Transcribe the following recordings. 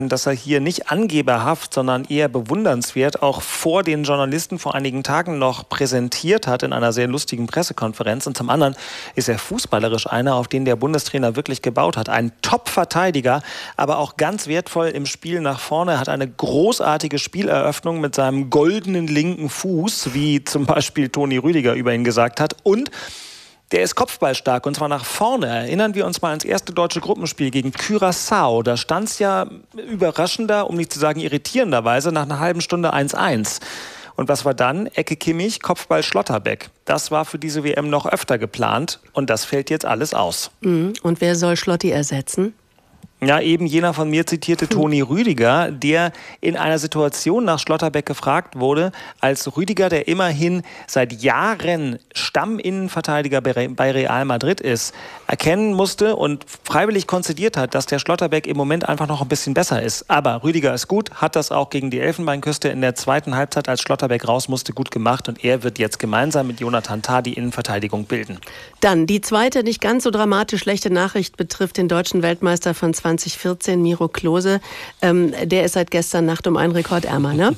dass er hier nicht angeberhaft, sondern eher bewundernswert auch vor den Journalisten vor einigen Tagen noch präsentiert hat in einer sehr lustigen Pressekonferenz. Und zum anderen ist er fußballerisch einer, auf den der Bundestrainer wirklich gebaut hat. Ein Top-Verteidiger, aber auch ganz wertvoll im Spiel nach vorne. Er hat eine großartige Spieleröffnung mit seinem goldenen linken Fuß, wie zum Beispiel Toni Rüdiger über ihn gesagt hat. Und der ist kopfballstark, und zwar nach vorne. Erinnern wir uns mal ans erste deutsche Gruppenspiel gegen Curaçao. Da stand es ja überraschender, um nicht zu sagen irritierenderweise, nach einer halben Stunde 1:1. Und was war dann? Ecke Kimmich, Kopfball Schlotterbeck. Das war für diese WM noch öfter geplant, und das fällt jetzt alles aus. Und wer soll Schlotti ersetzen? Ja, eben jener von mir zitierte Toni Rüdiger, der in einer Situation nach Schlotterbeck gefragt wurde, als Rüdiger, der immerhin seit Jahren Stamminnenverteidiger bei Real Madrid ist, erkennen musste und freiwillig konzidiert hat, dass der Schlotterbeck im Moment einfach noch ein bisschen besser ist. Aber Rüdiger ist gut, hat das auch gegen die Elfenbeinküste in der zweiten Halbzeit, als Schlotterbeck raus musste, gut gemacht, und er wird jetzt gemeinsam mit Jonathan Tah die Innenverteidigung bilden. Dann die zweite, nicht ganz so dramatisch schlechte Nachricht betrifft den deutschen Weltmeister von 2014, Miro Klose. Der ist seit gestern Nacht um einen Rekord ärmer, ne?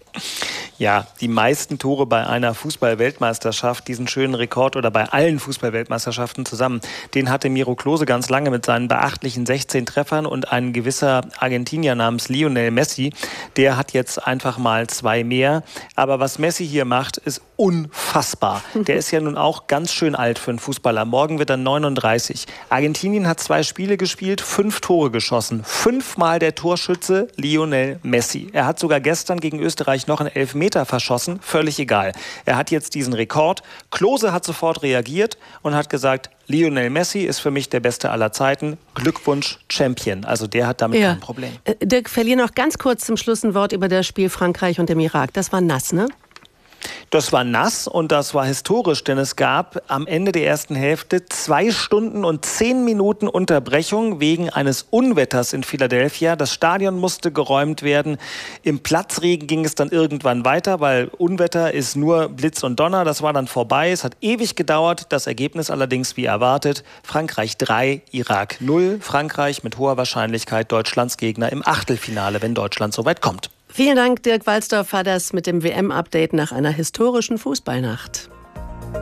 Ja, die meisten Tore bei einer Fußball-Weltmeisterschaft, diesen schönen Rekord, oder bei allen Fußball-Weltmeisterschaften zusammen, den hatte Miro Klose ganz lange mit seinen beachtlichen 16 Treffern, und ein gewisser Argentinier namens Lionel Messi, der hat jetzt einfach mal 2 mehr. Aber was Messi hier macht, ist unfassbar. Der ist ja nun auch ganz schön alt für einen Fußballer. Morgen wird er 39. Argentinien hat 2 Spiele gespielt, 5 Tore geschossen. 5-mal der Torschütze Lionel Messi. Er hat sogar gestern gegen Österreich noch einen Elfmeter verschossen. Völlig egal. Er hat jetzt diesen Rekord. Klose hat sofort reagiert und hat gesagt, Lionel Messi ist für mich der Beste aller Zeiten. Glückwunsch, Champion. Also der hat damit kein Problem. Dirk, verliere noch ganz kurz zum Schluss ein Wort über das Spiel Frankreich und dem Irak. Das war nass, ne? Das war nass, und das war historisch, denn es gab am Ende der ersten Hälfte 2 Stunden und 10 Minuten Unterbrechung wegen eines Unwetters in Philadelphia. Das Stadion musste geräumt werden. Im Platzregen ging es dann irgendwann weiter, weil Unwetter ist nur Blitz und Donner. Das war dann vorbei. Es hat ewig gedauert. Das Ergebnis allerdings wie erwartet: Frankreich 3, Irak 0. Frankreich mit hoher Wahrscheinlichkeit Deutschlands Gegner im Achtelfinale, wenn Deutschland so weit kommt. Vielen Dank, Dirk Walzdorf war das mit dem WM-Update nach einer historischen Fußballnacht.